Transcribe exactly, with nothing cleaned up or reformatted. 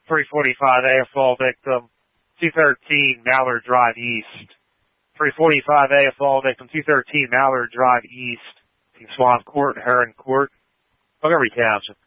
three forty-five A, a fall victim, two thirteen Mallard Drive East. three forty-five A, a fall victim, two thirteen Mallard Drive East, between Swan Court and Heron Court, Montgomery Township.